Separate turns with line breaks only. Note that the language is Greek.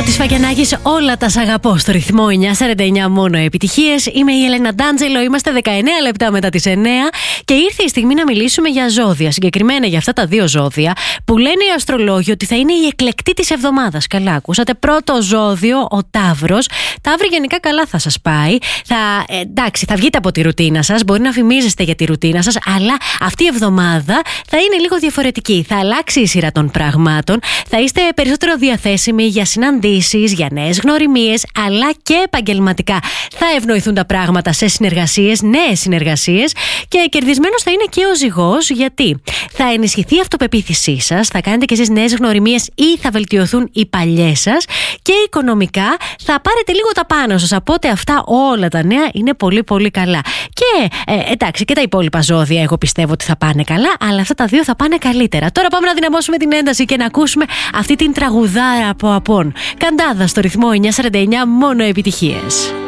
Κώστης Φακιανάκης, όλα τα σ' αγαπώ στο ρυθμό 949 μόνο επιτυχίες. Είμαι η Έλενα Ντάντζελο, είμαστε 19 λεπτά μετά τις 9 και ήρθε η στιγμή να μιλήσουμε για ζώδια. Συγκεκριμένα για αυτά τα δύο ζώδια που λένε οι αστρολόγοι ότι θα είναι η εκλεκτή της εβδομάδας. Καλά, ακούσατε. Πρώτο ζώδιο, ο Ταύρος. Ταύροι, γενικά καλά θα σας πάει. Εντάξει, θα βγείτε από τη ρουτίνα σας, μπορεί να φημίζεστε για τη ρουτίνα σας, αλλά αυτή η εβδομάδα θα είναι λίγο διαφορετική. Θα αλλάξει η σειρά των πραγμάτων, θα είστε περισσότερο διαθέσιμοι για συναντήσεις, για νέες γνωριμίες, αλλά και επαγγελματικά. Θα ευνοηθούν τα πράγματα σε συνεργασίες, νέες συνεργασίες, και κερδισμένος θα είναι και ο Ζυγός, γιατί θα ενισχυθεί η αυτοπεποίθησή σας, θα κάνετε και εσείς νέες γνωριμίες ή θα βελτιωθούν οι παλιές σας, και οικονομικά θα πάρετε λίγο τα πάνω σας. Οπότε αυτά όλα τα νέα είναι πολύ πολύ καλά. Και εντάξει, και τα υπόλοιπα ζώδια εγώ πιστεύω ότι θα πάνε καλά, αλλά αυτά τα δύο θα πάνε καλύτερα. Τώρα πάμε να δυναμώσουμε την ένταση και να ακούσουμε αυτή την τραγουδάρα από Απόν. Καντάδα στο ρυθμό 949, μόνο επιτυχίες.